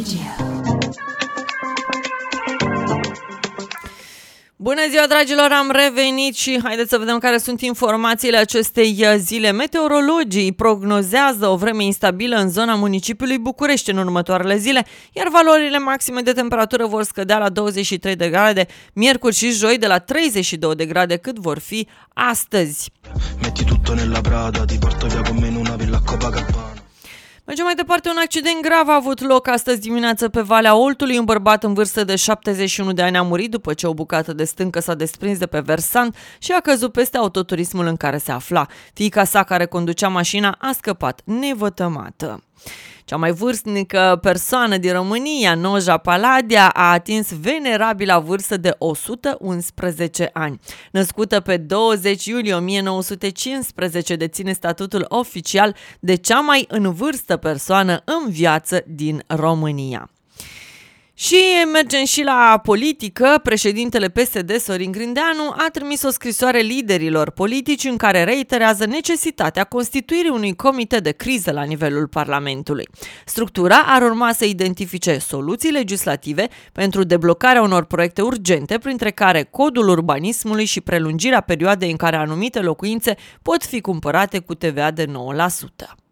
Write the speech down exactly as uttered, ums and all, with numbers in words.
Energia. Bună ziua, dragilor, am revenit și haideți să vedem care sunt informațiile acestei zile. Meteorologii prognozează o vreme instabilă în zona municipiului București în următoarele zile, iar valorile maxime de temperatură vor scădea la douăzeci și trei de grade, miercuri și joi de la treizeci și două de grade cât vor fi astăzi. Metti tutto nella Prada, ti porto via con me in una villa a Copacabana. Mergem mai departe, un accident grav a avut loc astăzi dimineață pe Valea Oltului. Un bărbat în vârstă de șaptezeci și unu de ani a murit după ce o bucată de stâncă s-a desprins de pe versant și a căzut peste autoturismul în care se afla. Fiica sa, care conducea mașina, a scăpat nevătămată. Cea mai vârstnică persoană din România, Noja Paladia, a atins venerabila vârstă de o sută unsprezece ani. Născută pe douăzeci iulie o mie nouă sute cincisprezece, deține statutul oficial de cea mai în vârstă persoană în viață din România. Și mergem și la politică. Președintele P S D, Sorin Grindeanu, a trimis o scrisoare liderilor politici în care reiterează necesitatea constituirii unui comitet de criză la nivelul Parlamentului. Structura ar urma să identifice soluții legislative pentru deblocarea unor proiecte urgente, printre care codul urbanismului și prelungirea perioadei în care anumite locuințe pot fi cumpărate cu T V A de nouă la sută.